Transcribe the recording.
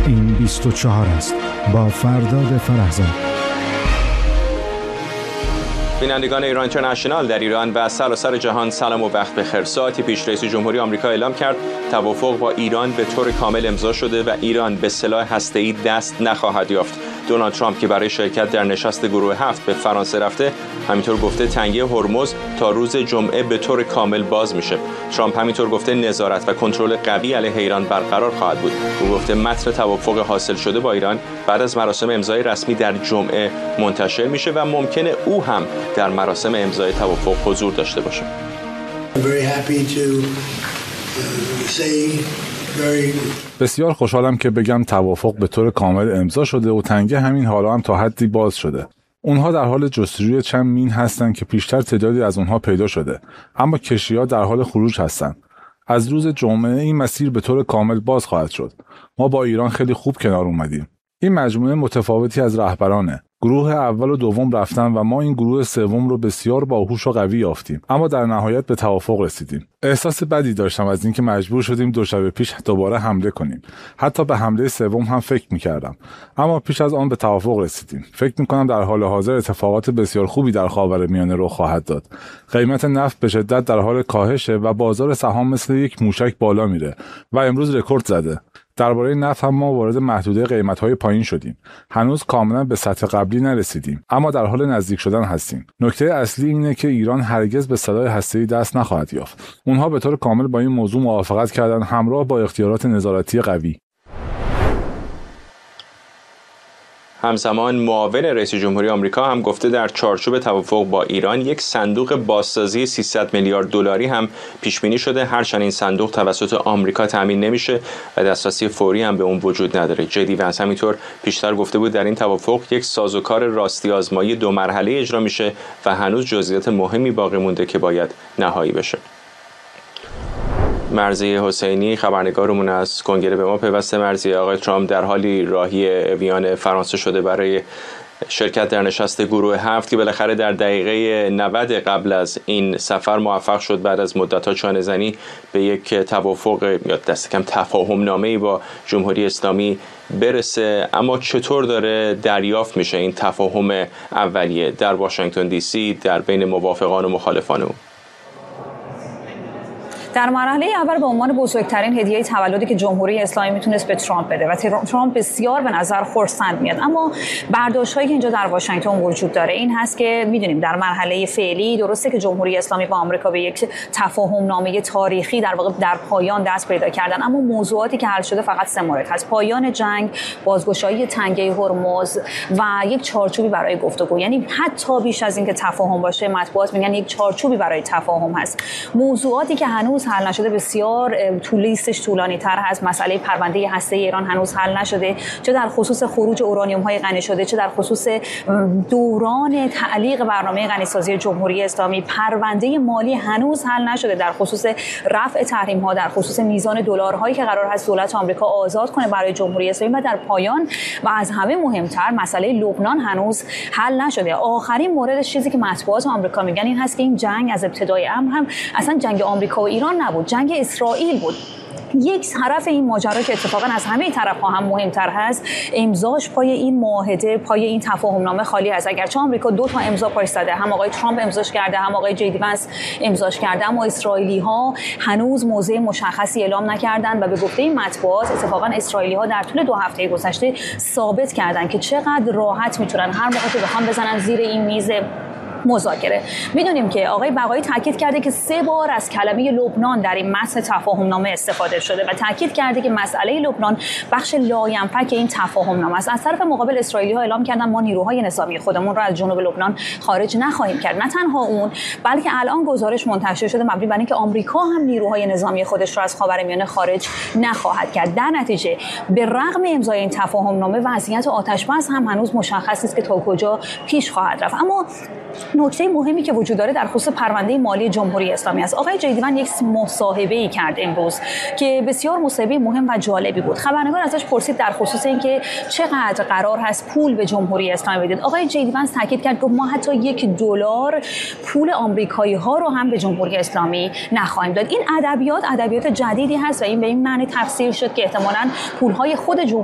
این 24 است با فرداد فرهزاد. بینندگان ایران اینترنشنال در ایران و سراسر جهان سلام و وقت بخیر. ساعتی پیش رئیس جمهوری آمریکا اعلام کرد توافق با ایران به طور کامل امضا شده و ایران به سلاح هسته‌ای دست نخواهد یافت. دونالد ترامپ که برای شرکت در نشست گروه 7 به فرانسه رفته، همینطور گفته تنگه هرمز تا روز جمعه به طور کامل باز میشه. ترامپ همینطور گفته نظارت و کنترل قوی علیه ایران برقرار خواهد بود. او گفته متن توافق حاصل شده با ایران بعد از مراسم امضای رسمی در جمعه منتشر میشه و ممکنه او هم در مراسم امضای توافق حضور داشته باشه. بسیار خوشحالم که بگم توافق به طور کامل امضا شده و تنگه همین حالا هم تا حدی باز شده. اونها در حال جستجوی چند مین هستن که پیشتر تعدادی از اونها پیدا شده، اما کشتی‌ها در حال خروج هستن. از روز جمعه این مسیر به طور کامل باز خواهد شد. ما با ایران خیلی خوب کنار اومدیم. این مجموعه متفاوتی از رهبرانه. گروه اول و دوم رفتن و ما این گروه سوم رو بسیار باهوش و قوی یافتیم، اما در نهایت به توافق رسیدیم. احساس بدی داشتم از اینکه مجبور شدیم 2 شب پیش دوباره حمله کنیم. حتی به حمله سوم هم فکر می‌کردم، اما پیش از آن به توافق رسیدیم. فکر می‌کنم در حال حاضر اتفاقات بسیار خوبی در خاورمیانه رخ خواهد داد. قیمت نفت به شدت در حال کاهشه و بازار سهام مثل یک موشک بالا میره و امروز رکورد زده. درباره نفت هم ما وارد محدوده قیمت‌های پایین شدیم. هنوز کاملا به سطح قبلی نرسیدیم، اما در حال نزدیک شدن هستیم. نکته اصلی اینه که ایران هرگز به سلاح هسته‌ای دست نخواهد یافت. اونها به طور کامل با این موضوع موافقت کردن، همراه با اختیارات نظارتی قوی. همزمان معاون رئیس جمهوری آمریکا هم گفته در چارچوب توافق با ایران یک صندوق بازسازی 300 میلیارد دلاری هم پیش بینی شده، هرچند این صندوق توسط آمریکا تامین نمیشه و دسترسی فوری هم به اون وجود نداره. جدی ونس همینطور پیشتر گفته بود در این توافق یک سازوکار راستی آزمایی 2 مرحله اجرا میشه و هنوز جزئیات مهمی باقی مونده که باید نهایی بشه. مرضیه حسینی خبرنگارمون از کنگره به ما پیوسته. مرضیه، آقای ترامپ در حالی راهی وین فرانسه شده برای شرکت در نشست گروه 7 که بالاخره در دقیقه 90 قبل از این سفر موفق شد بعد از مدت‌ها چانه‌زنی به یک توافق یا دست کم تفاهم نامه‌ای با جمهوری اسلامی برسه. اما چطور داره دریافت میشه این تفاهم اولیه در واشنگتن دی سی در بین موافقان و مخالفان او؟ در مرحله اول به عنوان بزرگترین هدیه تولدی که جمهوری اسلامی میتونست به ترامپ بده و ترامپ بسیار به نظر خرسند میاد، اما برداشت‌هایی که اینجا در واشنگتن وجود داره این هست که میدونیم در مرحله فعلی درسته که جمهوری اسلامی با آمریکا به یک تفاهم نامه تاریخی در واقع در پایان دست پیدا کردن، اما موضوعاتی که حل شده فقط 3 مورد هست: پایان جنگ، بازگشایی تنگه هرمز و یک چارچوبی برای گفتگو. یعنی حتی بیش از اینکه تفاهم باشه، مطبوعات میگن یک چارچوبی برای تفاهم هست. موضوعاتی که هنوز حل نشده بسیار لیستش طولانی تر هست. مسئله پرونده هسته ایران هنوز حل نشده، چه در خصوص خروج اورانیوم های غنی شده، چه در خصوص دوران تعلیق برنامه غنیسازی جمهوری اسلامی. پرونده مالی هنوز حل نشده در خصوص رفع تحریم ها، در خصوص میزان دلارهایی که قرار هست دولت آمریکا آزاد کنه برای جمهوری اسلامی. و در پایان و از همه مهمتر مسئله لبنان هنوز حل نشده. آخرین مورد چیزی که مطبوعات آمریکا میگن این هست که این جنگ از ابتدای امر هم اصلا جنگ آمریکا و ایران نبود، جنگ اسرائیل بود. یک طرف این ماجرا که اتفاقا از همه طرف‌ها هم مهمتر هست، امضاش پای این معاهده، پای این تفاهم نامه خالی است. اگرچه آمریکا 2 تا امضا پاش زده، هم آقای ترامپ امضاش کرده، هم آقای جدی ونس امضاش کرده، اما اسرائیلی‌ها هنوز موضع مشخصی اعلام نکردند و به گفته این مطبوعات اتفاقا اسرائیلی‌ها در طول 2 هفته گذشته ثابت کردند که چقدر راحت میتونن هر موقع که بخوان بزنن زیر این میز مذاکره. میدونیم که آقای بقایی تاکید کرده که 3 بار از کلمه لبنان در این متن تفاهم نامه استفاده شده و تاکید کرده که مسئله لبنان بخش لاینفک این تفاهم نامه است. از طرف مقابل اسرائیلی‌ها اعلام کردن ما نیروهای نظامی خودمون را از جنوب لبنان خارج نخواهیم کرد. نه تنها اون، بلکه الان گزارش منتشر شده مبنی بر اینکه آمریکا هم نیروهای نظامی خودش را از خاورمیانه خارج نخواهد کرد. در نتیجه به رغم امضای این تفاهم نامه وضعیت آتش‌بس هم هنوز مشخص نیست که تا کجا پیش خواهد رفت. اما نکته مهمی که وجود داره در خصوص پرونده مالی جمهوری اسلامی است. آقای جدی ونس یک مصاحبه‌ای کرد امروز که بسیار مصاحبه مهم و جالبی بود. خبرنگار ازش پرسید در خصوص اینکه چقدر قرار هست پول به جمهوری اسلامی بدید. آقای جدی ونس تاکید کرد که ما حتی $1 پول آمریکایی‌ها رو هم به جمهوری اسلامی نخواهیم داد. این ادبیات جدیدی هست و این به این معنی تفسیر شد که احتمالاً پول‌های خود